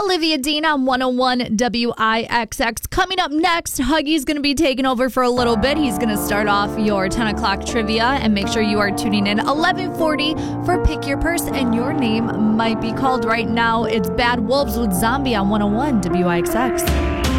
Olivia Dean on 101 WIXX. Coming up next, Huggy's going to be taking over for a little bit. He's going to start off your 10 o'clock trivia, and make sure you are tuning in 11:40 for Pick Your Purse, and your name might be called right now. It's Bad Wolves with Zombie on 101 WIXX.